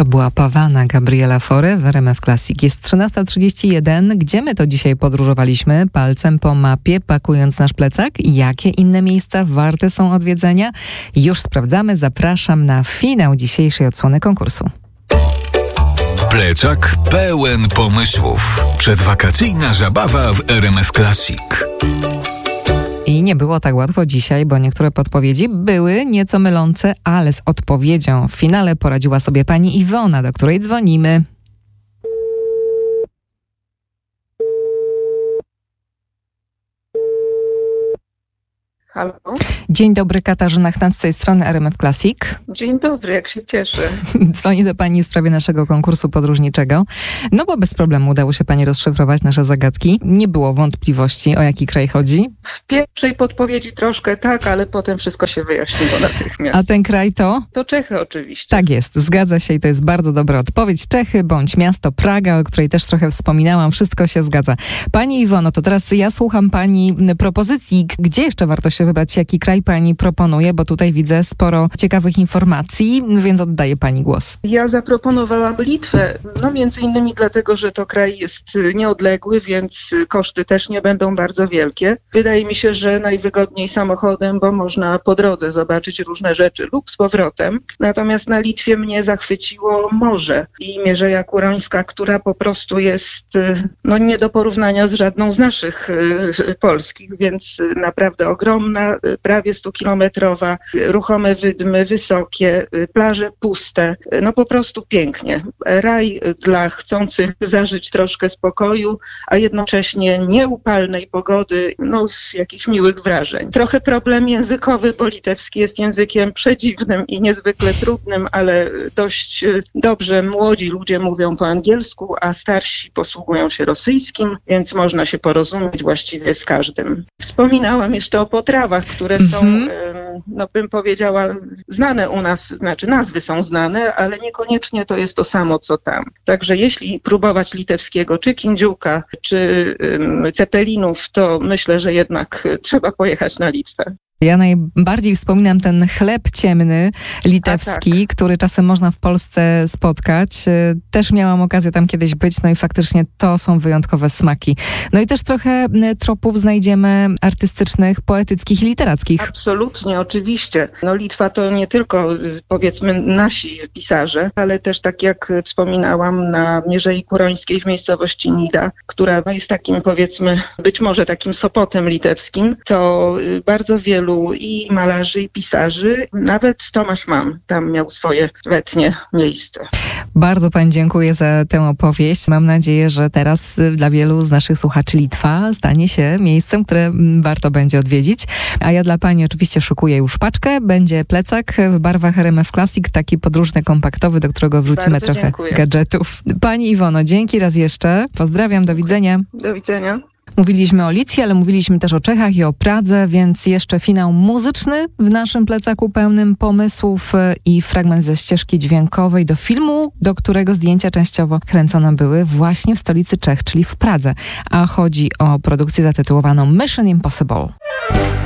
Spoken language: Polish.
To była Pavana Gabriela Fauré w RMF Classic. Jest 13:31. Gdzie my to dzisiaj podróżowaliśmy? Palcem po mapie, pakując nasz plecak? Jakie inne miejsca warte są odwiedzenia? Już sprawdzamy. Zapraszam na finał dzisiejszej odsłony konkursu. Plecak pełen pomysłów. Przedwakacyjna zabawa w RMF Classic. I nie było tak łatwo dzisiaj, bo niektóre podpowiedzi były nieco mylące, ale z odpowiedzią w finale poradziła sobie pani Iwona, do której dzwonimy. Halo? Dzień dobry, Katarzyna Chnant z tej strony RMF Classic. Dzień dobry, jak się cieszę. Dzwonię do pani w sprawie naszego konkursu podróżniczego. No bo bez problemu udało się pani rozszyfrować nasze zagadki. Nie było wątpliwości, o jaki kraj chodzi. W pierwszej podpowiedzi troszkę tak, ale potem wszystko się wyjaśniło natychmiast. A ten kraj to? To Czechy oczywiście. Tak jest, zgadza się i to jest bardzo dobra odpowiedź. Czechy bądź miasto Praga, o której też trochę wspominałam, wszystko się zgadza. Pani Iwono, to teraz ja słucham pani propozycji. Gdzie jeszcze warto się wybrać, jaki kraj pani proponuje, bo tutaj widzę sporo ciekawych informacji, więc oddaję pani głos. Ja zaproponowałam Litwę, między innymi dlatego, że to kraj jest nieodległy, więc koszty też nie będą bardzo wielkie. Wydaje mi się, że najwygodniej samochodem, bo można po drodze zobaczyć różne rzeczy lub z powrotem. Natomiast na Litwie mnie zachwyciło morze i Mierzeja Kurońska, która po prostu jest nie do porównania z żadną z naszych polskich, więc naprawdę ogromna, prawie 100-kilometrowa, ruchome wydmy, wysokie, plaże puste, po prostu pięknie. Raj dla chcących zażyć troszkę spokoju, a jednocześnie nieupalnej pogody, jakichś miłych wrażeń. Trochę problem językowy, bo litewski jest językiem przedziwnym i niezwykle trudnym, ale dość dobrze młodzi ludzie mówią po angielsku, a starsi posługują się rosyjskim, więc można się porozumieć właściwie z każdym. Wspominałam jeszcze o potrawach, które są, bym powiedziała, znane u nas, znaczy nazwy są znane, ale niekoniecznie to jest to samo, co tam. Także jeśli próbować litewskiego, czy kindziuka, czy cepelinów, to myślę, że jednak trzeba pojechać na Litwę. Ja najbardziej wspominam ten chleb ciemny litewski, który czasem można w Polsce spotkać. Też miałam okazję tam kiedyś być, i faktycznie to są wyjątkowe smaki. I też trochę tropów znajdziemy artystycznych, poetyckich i literackich. Absolutnie, oczywiście. Litwa to nie tylko, powiedzmy, nasi pisarze, ale też, tak jak wspominałam, na Mierzei Kurońskiej w miejscowości Nida, która jest takim, powiedzmy, być może takim Sopotem litewskim, to bardzo wielu i malarzy, i pisarzy, nawet Tomasz Mann tam miał swoje letnie miejsce. Bardzo pani dziękuję za tę opowieść. Mam nadzieję, że teraz dla wielu z naszych słuchaczy Litwa stanie się miejscem, które warto będzie odwiedzić. A ja dla pani oczywiście szykuję już paczkę. Będzie plecak w barwach RMF Classic, taki podróżny, kompaktowy, do którego wrzucimy bardzo trochę dziękuję. gadżetów. Pani Iwono, dzięki raz jeszcze. Pozdrawiam, do widzenia. Do widzenia. Mówiliśmy o Litwie, ale mówiliśmy też o Czechach i o Pradze, więc jeszcze finał muzyczny w naszym plecaku pełnym pomysłów i fragment ze ścieżki dźwiękowej do filmu, do którego zdjęcia częściowo kręcone były właśnie w stolicy Czech, czyli w Pradze. A chodzi o produkcję zatytułowaną Mission Impossible.